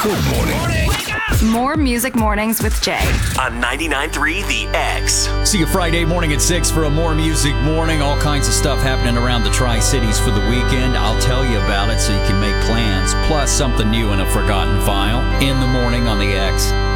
Good morning. More Music Mornings with Jay. On 99.3 The X. See you Friday morning at 6 for a More Music Morning. All kinds of stuff happening around the Tri-Cities for the weekend. I'll tell you about it so you can make plans. Plus something new in a forgotten file in the morning on the X.